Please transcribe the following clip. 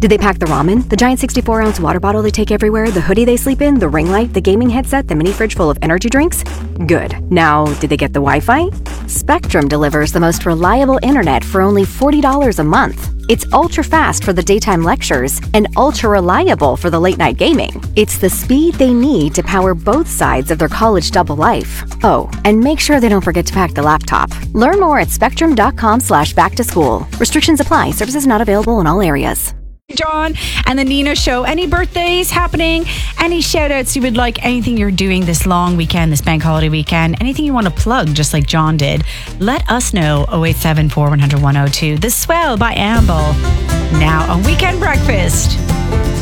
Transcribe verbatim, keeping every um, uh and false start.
Did they pack the ramen, the giant sixty-four ounce water bottle they take everywhere, the hoodie they sleep in, the ring light, the gaming headset, the mini fridge full of energy drinks? Good. Now, did they get the Wi-Fi? Spectrum delivers the most reliable internet for only forty dollars a month. It's ultra-fast for the daytime lectures and ultra-reliable for the late-night gaming. It's the speed they need to power both sides of their college double life. Oh, and make sure they don't forget to pack the laptop. Learn more at spectrum.com slash back to school. Restrictions apply. Services not available in all areas. John and the Nina Show. Any birthdays happening? Any shout outs you would like? Anything you're doing this long weekend, this bank holiday weekend? Anything you want to plug, just like John did? Let us know. oh eight seven four, one hundred, one oh two. The Swell by Amble. Now on Weekend Breakfast.